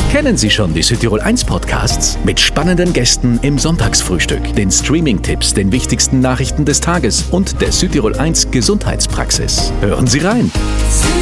Kennen Sie schon die Südtirol 1 Podcasts? Mit spannenden Gästen im Sonntagsfrühstück, den Streaming-Tipps, den wichtigsten Nachrichten des Tages und der Südtirol 1 Gesundheitspraxis. Hören Sie rein!